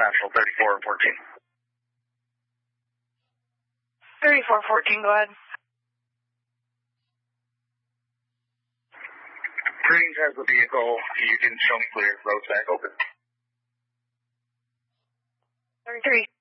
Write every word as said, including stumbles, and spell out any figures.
National thirty-four fourteen. thirty-four fourteen, go ahead. Greetings has the vehicle. You can show me clear. Road stack open. thirty-three.